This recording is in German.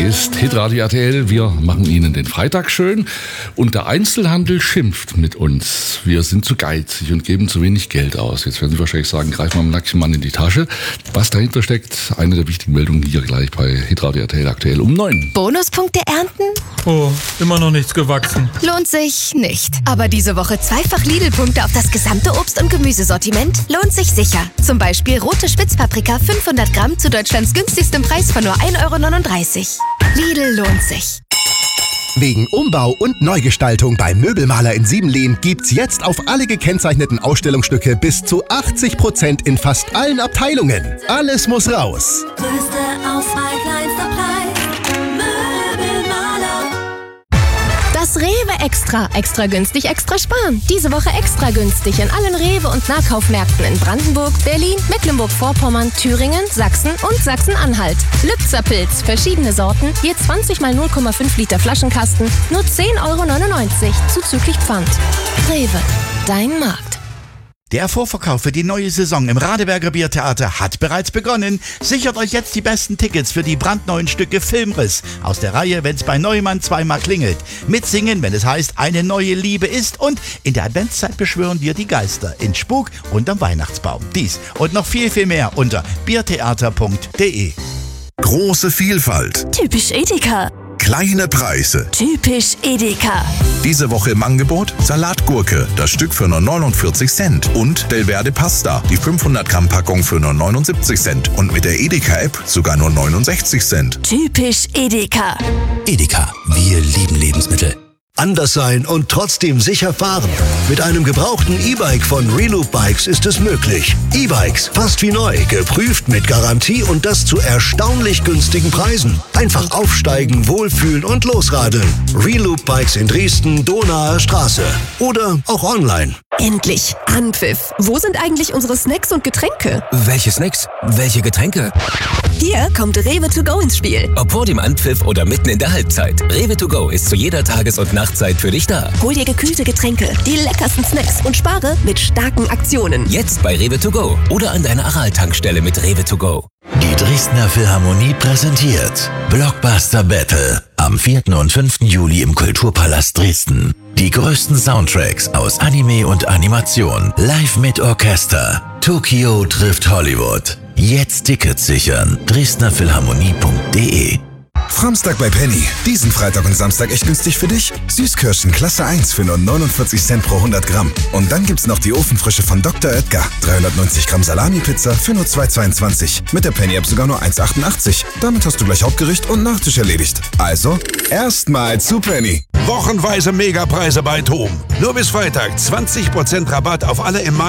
ist Hitradio RTL. Wir machen Ihnen den Freitag schön und der Einzelhandel schimpft mit uns. Wir sind zu geizig und geben zu wenig Geld aus. Jetzt werden Sie wahrscheinlich sagen, greif mal im nackten Mann in die Tasche. Was dahinter steckt, eine der wichtigen Meldungen hier gleich bei Hitradio RTL aktuell um 9. Bonuspunkte ernten? Oh, immer noch nichts gewachsen. Lohnt sich nicht. Aber diese Woche zweifach Lidl-Punkte auf das gesamte Obst- und Gemüsesortiment lohnt sich sicher. Zum Beispiel rote Spitzpaprika 500 Gramm zu Deutschlands günstigstem Preis von nur 1,39 €. Lidl lohnt sich. Wegen Umbau und Neugestaltung beim Möbelmaler in Siebenlehn gibt's jetzt auf alle gekennzeichneten Ausstellungsstücke bis zu 80% in fast allen Abteilungen. Alles muss raus. Größte Auswahl, kleinster Preis. Möbelmaler. Das Rewe Extra. Extra günstig, extra sparen. Diese Woche extra günstig in allen Rewe- und Nahkaufmärkten in Brandenburg, Berlin, Mecklenburg-Vorpommern, Thüringen, Sachsen und Sachsen-Anhalt. Lübzer Pilz, verschiedene Sorten, je 20 mal 0,5 Liter Flaschenkasten, nur 10,99 € zuzüglich Pfand. Rewe, dein Markt. Der Vorverkauf für die neue Saison im Radeberger Biertheater hat bereits begonnen. Sichert euch jetzt die besten Tickets für die brandneuen Stücke Filmriss aus der Reihe Wenn's bei Neumann zweimal klingelt. Mitsingen, wenn es heißt, eine neue Liebe ist, und in der Adventszeit beschwören wir die Geister in Spuk unterm Weihnachtsbaum. Dies und noch viel, viel mehr unter biertheater.de. Große Vielfalt, Typisch Edeka. kleine Preise. Typisch Edeka. Diese Woche im Angebot Salatgurke, das Stück für nur 49 Cent. Und Belverde Pasta, die 500 Gramm Packung für nur 79 Cent. Und mit der Edeka-App sogar nur 69 Cent. Typisch Edeka. Edeka, wir lieben Lebensmittel. Anders sein und trotzdem sicher fahren. Mit einem gebrauchten E-Bike von Reloop Bikes ist es möglich. E-Bikes, fast wie neu, geprüft mit Garantie und das zu erstaunlich günstigen Preisen. Einfach aufsteigen, wohlfühlen und losradeln. Reloop Bikes in Dresden, Donaer Straße. Oder auch online. Endlich Anpfiff. Wo sind eigentlich unsere Snacks und Getränke? Welche Snacks? Welche Getränke? Hier kommt Rewe to go ins Spiel. Ob vor dem Anpfiff oder mitten in der Halbzeit. Rewe to go ist zu jeder Tages- und Nachtzeit für dich da. Hol dir gekühlte Getränke, die leckersten Snacks und spare mit starken Aktionen. Jetzt bei Rewe to go oder an deiner Aral-Tankstelle mit Rewe to go. Die Dresdner Philharmonie präsentiert Blockbuster Battle am 4. und 5. Juli im Kulturpalast Dresden. Die größten Soundtracks aus Anime und Animation, live mit Orchester. Tokio trifft Hollywood. Jetzt Tickets sichern. dresdnerphilharmonie.de. Framstag bei Penny. Diesen Freitag und Samstag echt günstig für dich. Süßkirschen Klasse 1 für nur 49 Cent pro 100 Gramm. Und dann gibt's noch die Ofenfrische von Dr. Oetker. 390 Gramm Salami-Pizza für nur 2,22. Mit der Penny-App sogar nur 1,88. Damit hast du gleich Hauptgericht und Nachtisch erledigt. Also, erstmal zu Penny. Wochenweise Megapreise bei TOM. Nur bis Freitag 20% Rabatt auf alle im Markt